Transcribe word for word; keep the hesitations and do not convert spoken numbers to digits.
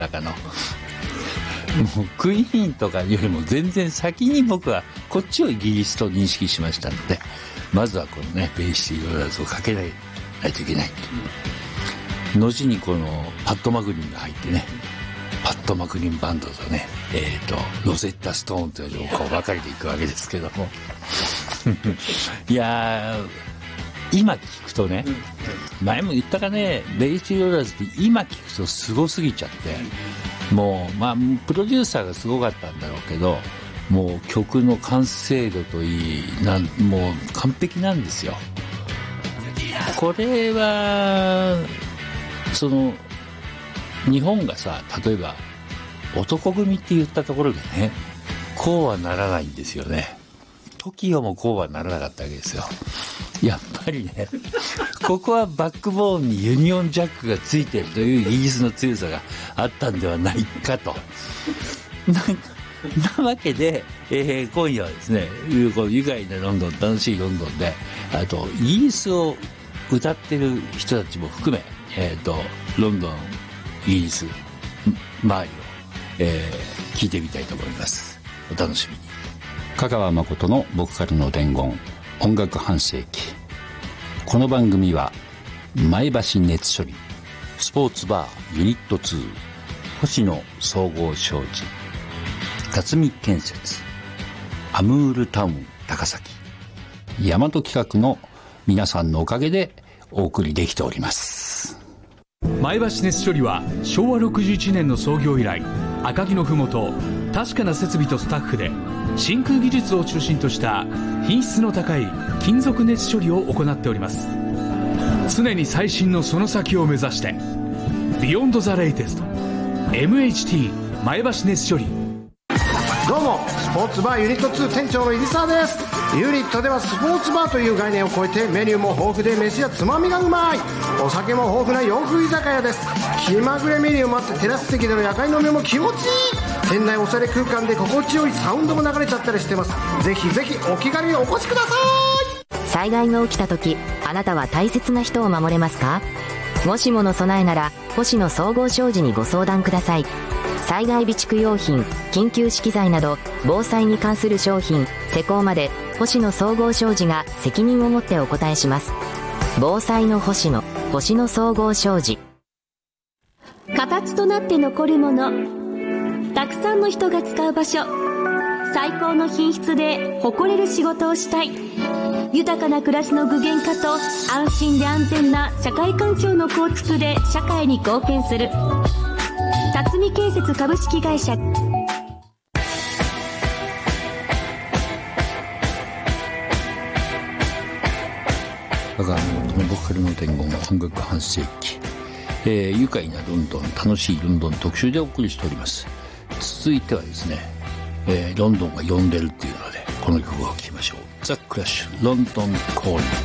中のもうクイーンとかよりも全然先に僕はこっちをイギリスと認識しましたので、まずはこのねベイシティ・ローラーズをかけないといけない、うん、後にこのパッド・マクリンが入ってね、パッド・マクリンバンドとね、えーとロゼッタ・ストーンというのをこう分かれていくわけですけどもいやー今聞くとね、前も言ったかね、ベイシティ・ローラーズって今聞くとすごすぎちゃって、もうまあプロデューサーがすごかったんだろうけど、もう曲の完成度といいなんもう完璧なんですよ。これはその日本がさ、例えば男組って言ったところでね、こうはならないんですよね。トキオもこうはならなかったわけですよ。やっぱりね、ここはバックボーンにユニオンジャックがついているというイギリスの強さがあったんではないかと。な, なわけで、えー、今夜はですね、愉快なロンドン、楽しいロンドンで、あとイギリスを歌ってる人たちも含め、えー、とロンドン、イギリス周りを、えー、聞いてみたいと思います。お楽しみに。 香川誠の僕からの伝言、音楽半世紀。この番組は前橋熱処理、スポーツバーユニットツー、星野総合商事、辰巳建設、アムールタウン高崎、大和企画の皆さんのおかげでお送りできております。 前橋熱処理はしょうわろくじゅういちねんの創業以来、赤城のふもと確かな設備とスタッフで真空技術を中心とした品質の高い金属熱処理を行っております。常に最新のその先を目指して、ビヨンドザレイテスト エムエイチティー 前橋熱処理。 どうもスポーツバーユニットツー店長の入澤です。ユニットではスポーツバーという概念を超えて、メニューも豊富で飯やつまみがうまい、お酒も豊富な洋風居酒屋です。気まぐれメニューもあって、テラス席での夜会飲みも気持ちいい。店内おしゃれ空間で心地よいサウンドも流れちゃったりしてます。ぜひぜひお気軽にお越しください。 災害が起きた時、あなたは大切な人を守れますか？もしもの備えなら星野総合商事にご相談ください。災害備蓄用品、緊急資機材など防災に関する商品、施工まで星野総合商事が責任を持ってお答えします。防災の星野、星野総合商事。 形となって残るもの、たくさんの人が使う場所、最高の品質で誇れる仕事をしたい。豊かな暮らしの具現化と安心で安全な社会環境の構築で社会に貢献する。辰巳建設株式会社。 香川誠のボーカルの伝言、音楽半世紀、えー、愉快なロンドン、楽しいロンドン特集でお送りしております。続いてはですね、えー、ロンドンが呼んでるっていうのでこの曲を聴きましょう。ザ・クラッシュ、ロンドンコーリング。